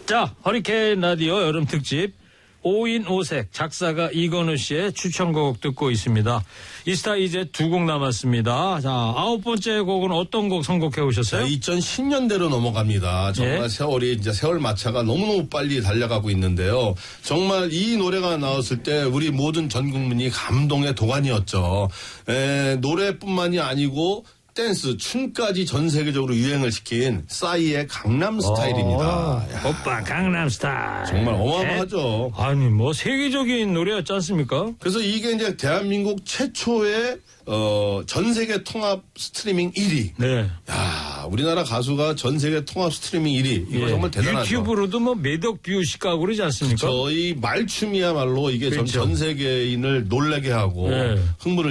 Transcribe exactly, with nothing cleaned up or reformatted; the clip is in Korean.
자, 허리케인 라디오 여름 특집 오인 오색 작사가 이건우 씨의 추천곡 듣고 있습니다. 이스타 이제 두 곡 남았습니다. 자, 아홉 번째 곡은 어떤 곡 선곡해 오셨어요? 이천십 년대로 넘어갑니다. 정말 예? 세월이 이제 세월 마차가 너무너무 빨리 달려가고 있는데요. 정말 이 노래가 나왔을 때 우리 모든 전 국민이 감동의 도가니였죠. 에, 노래뿐만이 아니고 댄스, 춤까지 전 세계적으로 유행을 시킨 싸이의 강남 스타일입니다. 어, 오빠 강남 스타일. 정말 어마어마하죠. 에? 아니 뭐 세계적인 노래였지 않습니까? 그래서 이게 이제 대한민국 최초의 어, 전 세계 통합 스트리밍 일 위. 네. 야, 우리나라 가수가 전 세계 통합 스트리밍 일 위. 이거 예. 정말 대단하죠. 유튜브로도 뭐 매덕 뷰 시가고 그러지 않습니까? 저희 말춤이야말로 이게 그렇죠. 전 세계인을 놀라게 하고 네. 흥분을